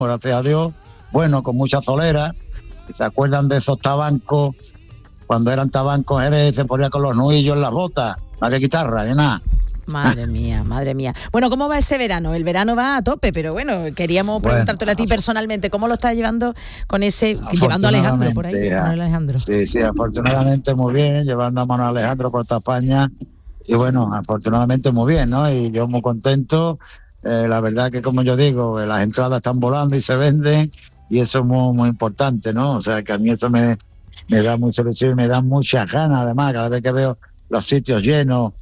gracias a Dios, bueno, con mucha solera. ¿Se acuerdan de esos tabancos? Cuando eran tabancos Jerez, se ponía con los nudillos en las botas, no había guitarra, ni nada. Madre mía, madre mía. Bueno, ¿cómo va ese verano? El verano va a tope, pero bueno, queríamos preguntártelo a ti personalmente, ¿cómo lo estás llevando con ese, llevando a Alejandro por ahí? Alejandro. Sí, afortunadamente muy bien, llevando a Manuel Alejandro por toda España, y bueno, afortunadamente muy bien, ¿no? Y yo muy contento, la verdad que como yo digo, las entradas están volando y se venden, y eso es muy, muy importante, ¿no? O sea, que a mí eso me da mucha ilusión, me da muchas ganas, además, cada vez que veo los sitios llenos,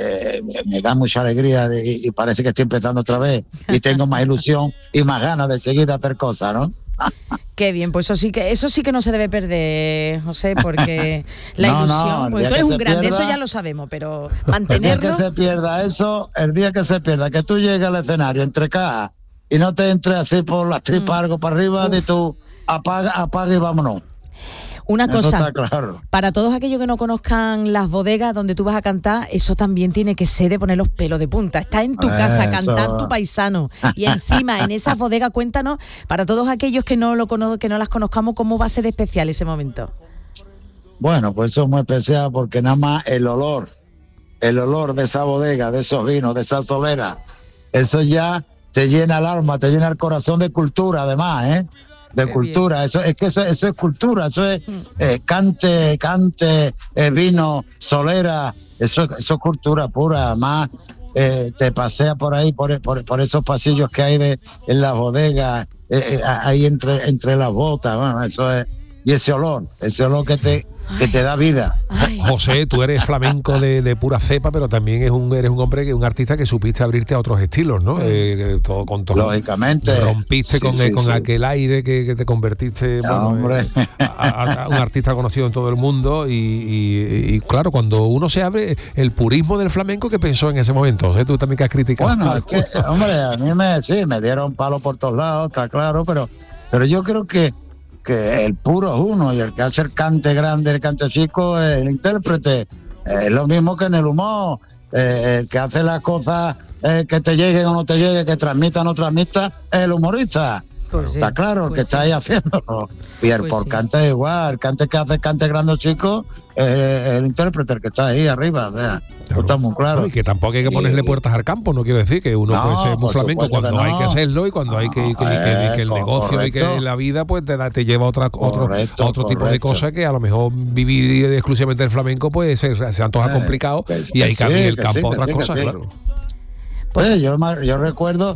me da mucha alegría y parece que estoy empezando otra vez y tengo más ilusión y más ganas de seguir a hacer cosas, ¿no? Qué bien, pues eso sí que no se debe perder, José, porque la ilusión, porque tú eres un grande, eso ya lo sabemos, pero mantenerlo... El día que se pierda eso, el día que se pierda, que tú llegues al escenario entre cajas y no te entres así por las tripas algo para arriba, de tú apaga y vámonos. Una cosa, está claro. Para todos aquellos que no conozcan las bodegas donde tú vas a cantar, eso también tiene que ser de poner los pelos de punta. Estás en tu casa, cantar tu paisano, y encima en esas bodegas, cuéntanos, para todos aquellos que no las conozcamos, ¿cómo va a ser especial ese momento? Bueno, pues eso es muy especial porque nada más el olor de esa bodega, de esos vinos, de esa solera, eso ya te llena el alma, te llena el corazón de cultura, además, de qué cultura, bien. Eso es cultura, eso es cante, vino, solera, eso es cultura pura. Además te pasea por ahí, por esos pasillos que hay en las bodegas, ahí entre las botas, bueno, eso es, y ese olor que te da vida. Ay. José, tú eres flamenco de pura cepa, pero también eres un hombre, un artista que supiste abrirte a otros estilos, ¿no? Todo lógicamente. Rompiste con aquel aire que te convertiste a un artista conocido en todo el mundo y claro, cuando uno se abre, el purismo del flamenco, ¿qué pensó en ese momento? José, tú también que has criticado. Bueno, es que, hombre, a mí me dieron palo por todos lados, está claro, pero yo creo que el puro es uno, y el que hace el cante grande, el cante chico, el intérprete. Es lo mismo que en el humor, el que hace las cosas que te lleguen o no te lleguen, que transmita o no transmita, es el humorista. Pues está sí, claro, el que está ahí haciéndolo. Y el por cante es igual, el cante que hace cante grande o chico, el intérprete, el que está ahí arriba, o sea, claro. Está muy claro. Y que tampoco hay que ponerle puertas al campo, no quiero decir que uno puede ser muy flamenco cuando hay que hacerlo y cuando hay que el negocio correcto. Y que la vida pues te lleva a otro tipo de cosas que a lo mejor vivir exclusivamente el flamenco pues se antoja complicado y hay que abrir el campo a otras cosas, claro. Pues yo recuerdo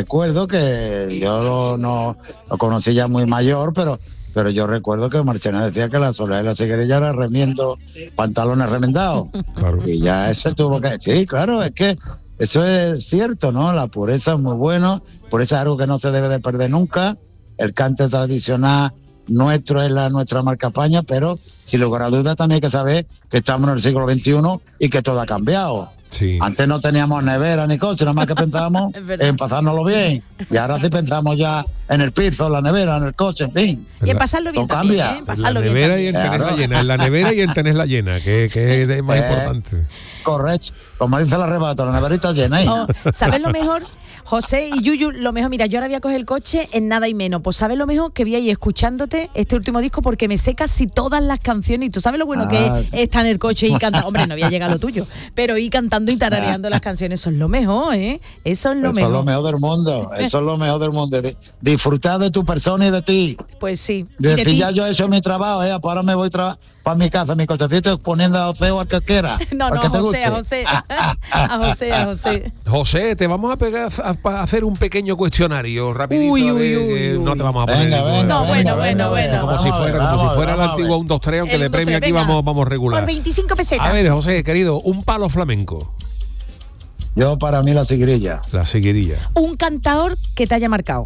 que yo no lo conocí ya muy mayor, pero yo recuerdo que Marchena decía que la soledad de la cigarrilla era remiendo pantalones remendados. Claro. Y ya ese tuvo que... Sí, claro, es que eso es cierto, ¿no? La pureza es muy bueno, pureza es algo que no se debe de perder nunca. El cante tradicional nuestro es nuestra marca España, pero sin lugar a dudas también hay que saber que estamos en el siglo XXI y que todo ha cambiado. Sí. Antes no teníamos nevera ni coche, nada más que pensábamos en pasárnoslo bien. Y ahora sí pensamos ya en el piso, en la nevera, en el coche, en fin. Y en pasarlo bien también, cambia. Pasarlo bien también. Y en tenerla llena, en la nevera y en tenerla llena, que es más importante. Correcto. Como dice el arrebato, la neverita llena. ¿Sabes lo mejor? José y Yuyu, lo mejor, mira, yo ahora voy a coger el coche en nada y menos. Pues sabes lo mejor que voy a ir escuchándote este último disco porque me sé casi todas las canciones y tú sabes lo bueno que es estar en el coche y cantar. Hombre, no voy a llegar a lo tuyo, pero ir cantando y tarareando las canciones, eso es lo mejor, ¿eh? Eso es lo mejor. Eso es lo mejor del mundo, eso es lo mejor del mundo. Disfrutar de tu persona y de ti. Pues sí. Decir, ya yo he hecho mi trabajo, pues ahora me voy para mi casa, mi cochecito, poniendo a José o al que quiera. No, que te José, guste. a José. José, te vamos a pegar a hacer un pequeño cuestionario rapidito. Uy. No te vamos a poner Bueno. Como si fuera la antigua 1, 2, 3, aunque de premio aquí vamos regular. Por 25 pesetas. A ver, José, querido, un palo flamenco. Yo, para mí, la siguirilla. La siguirilla. Un cantador que te haya marcado.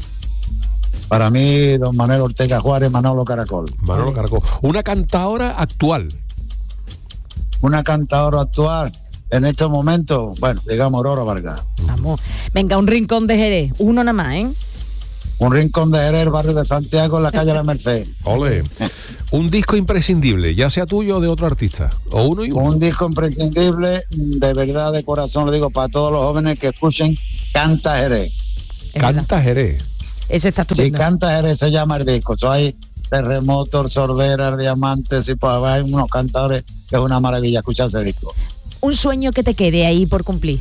Para mí, don Manuel Ortega Juárez, Manolo Caracol. Manolo Caracol. Una cantadora actual. Una cantadora actual. En estos momentos, bueno, digamos Aurora Vargas. Vamos, venga, un rincón de Jerez, uno nada más, ¿eh? Un rincón de Jerez, barrio de Santiago, en la calle La Merced. Ole. Un disco imprescindible, ya sea tuyo o de otro artista, o uno y uno. Un disco imprescindible, de verdad, de corazón, lo digo para todos los jóvenes que escuchen, Canta Jerez. Canta Jerez. Ese está estupendo. Si Canta Jerez se llama el disco. Hay Terremoto, Sordera, Diamantes, y pues hay unos cantadores que es una maravilla escuchar ese disco. Un sueño que te quede ahí por cumplir.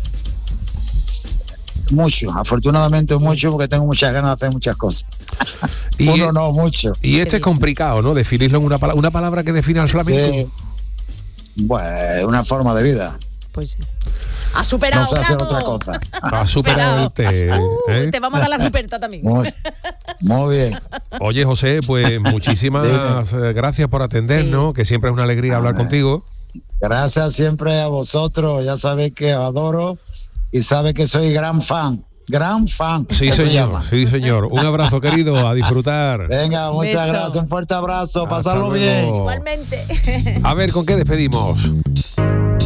Mucho, afortunadamente mucho, porque tengo muchas ganas de hacer muchas cosas. Mucho. Y es complicado, ¿no? Definirlo en una palabra que define al flamenco. Sí. Bueno, una forma de vida. Pues sí. Ha superado. No sé hacer otra cosa. Ha superado Te vamos a dar la Ruperta también. Muy bien. Oye, José, pues muchísimas gracias por atendernos, que siempre es una alegría hablar contigo. Gracias siempre a vosotros, ya sabéis que os adoro y sabéis que soy gran fan. Sí, señor. Un abrazo, querido, a disfrutar. Venga, muchas gracias, un fuerte abrazo, pasarlo bien. Igualmente. A ver, ¿con qué despedimos?